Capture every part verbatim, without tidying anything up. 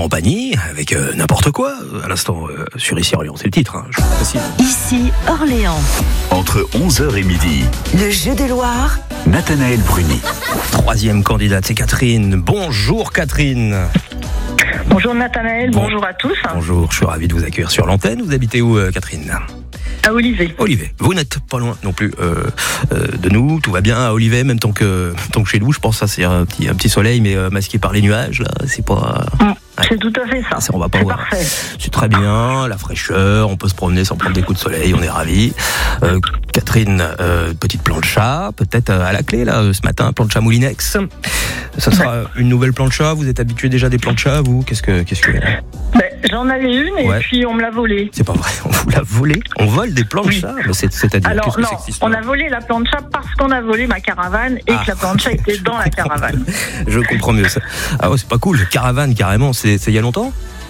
compagnie avec euh, n'importe quoi. À l'instant, euh, sur Ici Orléans, c'est le titre. Hein, je vous précise. Ici Orléans. Entre onze heures et midi, Le jeu de Loire. Nathanaël Bruni. Troisième candidate, c'est Catherine. Bonjour Catherine. Bonjour Nathanaël, Bon. bonjour à tous. Bonjour, je suis ravi de vous accueillir sur l'antenne. Vous habitez où, euh, Catherine ? À Olivet. Olivet. Vous n'êtes pas loin non plus euh, euh, de nous. Tout va bien à Olivet, même tant que, tant que chez nous. Je pense que ça, c'est un petit, un petit soleil, mais euh, masqué par les nuages. Là, c'est pas. Mm, c'est tout à fait ça. Ça, on va pas c'est voir. parfait. C'est très bien, la fraîcheur, on peut se promener sans prendre des coups de soleil, on est ravis. Euh, Catherine, euh, petite plancha, peut-être à la clé là ce matin, plancha Moulinex. Ça sera une nouvelle plancha. Vous êtes habitué déjà des planchas, vous ? Qu'est-ce que, qu'est-ce que Ben, j'en avais une et Ouais. puis on me l'a volée. C'est pas vrai, on vous l'a volé. On vole des planchas, mais c'est, c'est-à-dire Alors qu'est-ce que non, c'est que cette on histoire ? a volé la plancha parce qu'on a volé ma caravane et Ah. que la plancha était dans la caravane. Je comprends mieux ça. Ah ouais, c'est pas cool. Caravane carrément, c'est, c'est il y a longtemps ?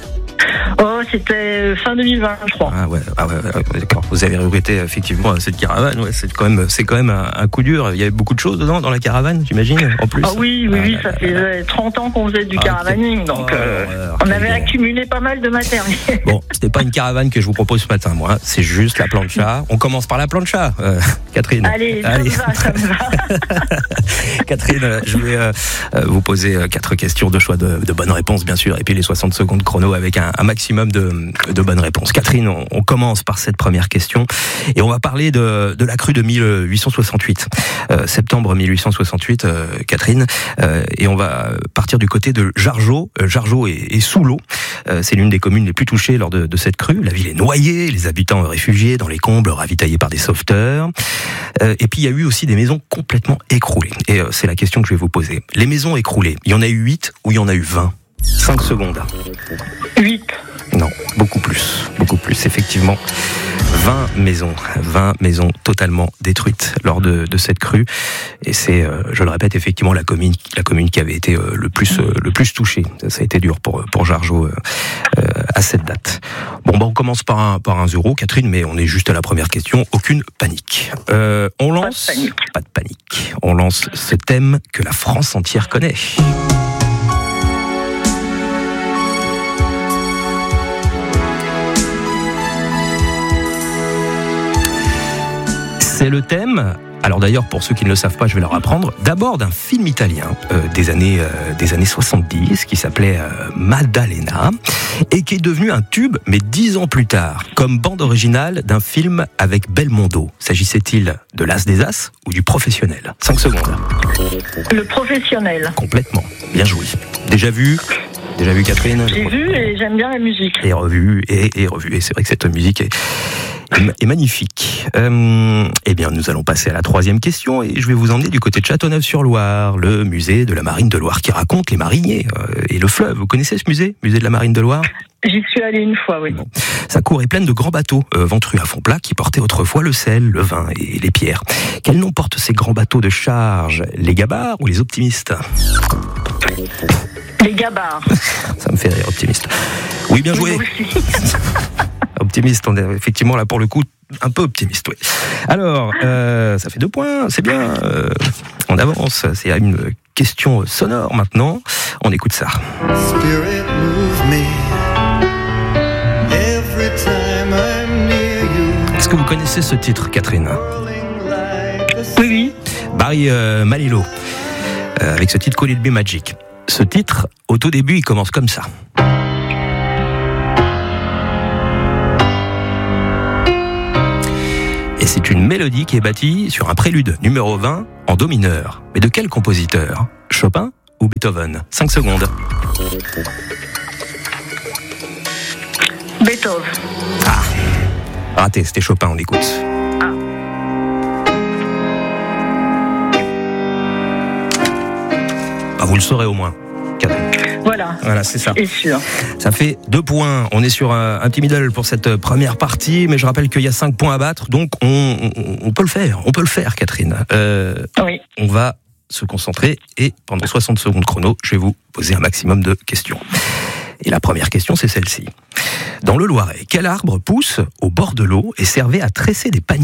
Oh, c'était fin deux mille vingt, je crois. Ah ouais, ah ouais, ouais, ouais, d'accord. Vous avez regretté effectivement cette caravane. Ouais, c'est quand même, c'est quand même un, un coup dur. Il y avait beaucoup de choses dedans dans la caravane, j'imagine, en plus. Ah oui, oui, Ah oui, là ça là faisait trente ans qu'on faisait du Ah, caravaning, ok. donc Oh, euh, l'horreur, on quelle avait galère. accumulé pas mal de matériel. Bon, c'était pas une caravane que je vous propose ce matin, moi. C'est juste la plancha. On commence par la plancha, euh, Catherine. Allez, ça me va, ça me va. Catherine, euh, je vais euh, euh, vous poser euh, quatre questions de choix de, de bonnes réponses, bien sûr, et puis les soixante secondes chrono avec un, un maximum de, de bonnes réponses. Catherine, on, on commence par cette première question et on va parler de, de la crue de mille huit cent soixante-huit, euh, septembre mille huit cent soixante-huit, euh, Catherine, euh, et on va partir du côté de Jargeau. Euh, Jargeau est, est sous l'eau. Euh, c'est l'une des communes les plus touchées lors de, de cette crue. La ville est noyée, les habitants réfugiés dans les combles, ravitaillés par des sauveteurs. Euh, et puis il y a eu aussi des maisons complètement écroulées. Et euh, c'est la question que je vais vous poser. Les maisons écroulées, il y en a eu huit ou il y en a eu vingt ? cinq secondes. huit. Non, beaucoup plus, beaucoup plus, effectivement. vingt maisons, vingt maisons totalement détruites lors de, de cette crue. Et c'est, euh, je le répète, effectivement la commune, la commune qui avait été euh, le plus, euh, le plus touchée. Ça, ça a été dur pour pour Jargeau euh, euh, à cette date. Bon, bah on commence par un par un zéro, Catherine, mais on est juste à la première question. Aucune panique. Euh, on lance, Pas de panique. pas de panique. On lance ce thème que la France entière connaît. C'est le thème, alors d'ailleurs pour ceux qui ne le savent pas, je vais leur apprendre, d'abord d'un film italien euh, des années euh, des années soixante-dix qui s'appelait euh, Maddalena et qui est devenu un tube, mais dix ans plus tard, comme bande originale d'un film avec Belmondo. S'agissait-il de l'As des As ou du Professionnel ? cinq secondes. Le professionnel. Complètement. Bien joué. Déjà vu ? Déjà vu Catherine ? J'ai vu et j'aime bien la musique. Et revu, et, et revu. Et c'est vrai que cette musique est, est magnifique. Euh, eh bien, nous allons passer à la troisième question et je vais vous emmener du côté de Châteauneuf-sur-Loire, le musée de la Marine de Loire qui raconte les mariniers euh, et le fleuve. Vous connaissez ce musée, musée de la Marine de Loire ? J'y suis allée une fois, oui. Bon. Sa cour est pleine de grands bateaux euh, ventrus à fond plat qui portaient autrefois le sel, le vin et les pierres. Quel nom portent ces grands bateaux de charge ? Les gabards ou les optimistes ? Les gabards. Ça me fait rire, optimiste. Oui, bien joué. Moi aussi. Optimiste, on est effectivement là pour le coup un peu optimiste, oui. Alors, euh, ça fait deux points, c'est bien. Euh, on avance, c'est à une question sonore maintenant. On écoute ça. Spirit move me every time I'm near you. Est-ce que vous connaissez ce titre, Catherine ? Whirling like a Oui, oui. Barry euh, Manilow, euh, avec ce titre Could It Be Magic. Ce titre, au tout début, il commence comme ça. Et c'est une mélodie qui est bâtie sur un prélude numéro vingt en do mineur. Mais de quel compositeur ? Chopin ou Beethoven ? cinq secondes. Beethoven. Raté, c'était Chopin, on écoute. Ah, vous le saurez au moins, Catherine. Voilà. Voilà, c'est ça. C'est sûr. Ça fait deux points. On est sur un, un petit middle pour cette première partie, mais je rappelle qu'il y a cinq points à battre, donc on, on, on peut le faire. On peut le faire, Catherine. Euh, Oui. on va se concentrer et pendant soixante secondes chrono, je vais vous poser un maximum de questions. Et la première question, c'est celle-ci. Dans le Loiret, quel arbre pousse au bord de l'eau et servait à tresser des paniers ?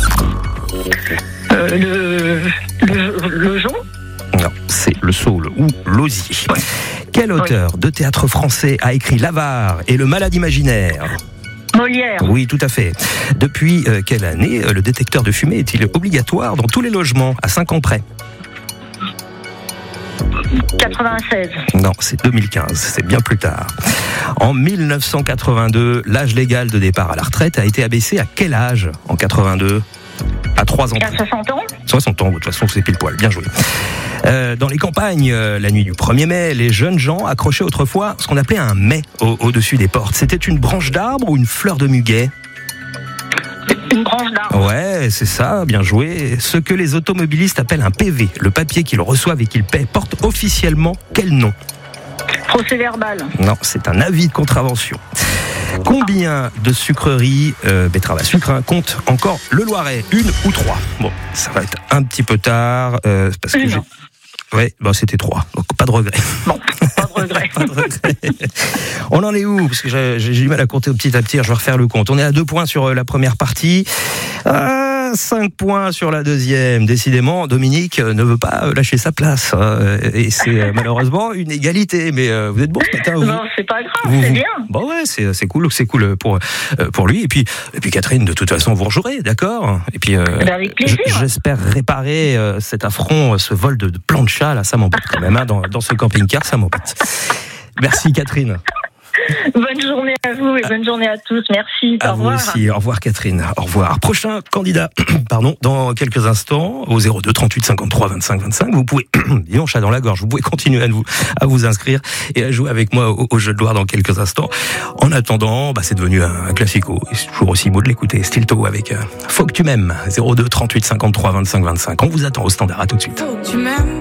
Euh, le, le, le jonc. Non, c'est le saule ou l'osier. Quel auteur de théâtre français a écrit L'Avare et Le Malade imaginaire ? Molière. Oui, tout à fait. Depuis euh, quelle année euh, le détecteur de fumée est-il obligatoire dans tous les logements, à cinq ans près ? quatre-vingt-seize. Non, c'est deux mille quinze, c'est bien plus tard. En mille neuf cent quatre-vingt-deux, l'âge légal de départ à la retraite a été abaissé à quel âge en quatre-vingt-deux ? À trois ans. À soixante ans. soixante ans, de toute façon c'est pile poil, bien joué. Euh, dans les campagnes, euh, la nuit du premier mai, les jeunes gens accrochaient autrefois ce qu'on appelait un mai au- au-dessus des portes. C'était une branche d'arbre ou une fleur de muguet ? Une branche d'arbre. Ouais, c'est ça, bien joué. Ce que les automobilistes appellent un P V, le papier qu'ils reçoivent et qu'ils paient, porte officiellement quel nom ? Procès verbal. Non, c'est un avis de contravention. Combien de sucreries, euh, betterave à sucre, hein, compte encore le Loiret ? Une ou trois ? Bon, ça va être un petit peu tard, euh, parce que Une. j'ai... Ouais, bah c'était trois, donc pas de regret. Bon, pas de regret. Pas de regret. On en est où ? Parce que j'ai, j'ai du mal à compter petit à petit, je vais refaire le compte. On est à deux points sur la première partie, à cinq points sur la deuxième. Décidément, Dominique ne veut pas lâcher sa place. Et c'est malheureusement une égalité. Mais vous êtes bon ce matin, vous ? Non, c'est pas grave, Vous- c'est vous- bien. Bon ouais, c'est c'est cool, c'est cool pour euh, pour lui. Et puis et puis Catherine, de toute façon, vous rejouerez, d'accord ? Et puis euh, Ben, avec plaisir. j- j'espère réparer euh, cet affront, euh, ce vol de, de plancha là, ça m'embête quand même hein, dans dans ce camping-car, ça m'embête. Merci Catherine. Bonne journée à vous et bonne journée à tous. Merci. À Au vous revoir. aussi. Au revoir Catherine. Au revoir. Prochain candidat, pardon, dans quelques instants au zéro deux trente-huit cinquante-trois vingt-cinq vingt-cinq. Vous pouvez, disons chat dans la gorge, vous pouvez continuer à vous à vous inscrire et à jouer avec moi au, au jeu de Loire dans quelques instants. En attendant, bah, c'est devenu un classico. Et c'est toujours aussi beau de l'écouter. Stilto avec euh, Faut que tu m'aimes. zéro deux trente-huit cinquante-trois vingt-cinq vingt-cinq. On vous attend au standard. À tout de suite. Tu m'aimes.